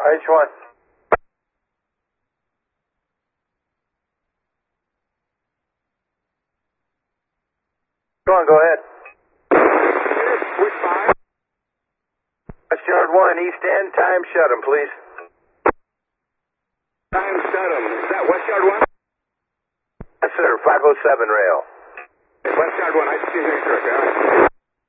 H1. Go ahead. Switch 5. West Yard 1, East End, time shut 'em, please. Time shut 'em. Is that West Yard 1? Yes, sir, 507 rail. West Yard 1, I see you correctly. All right.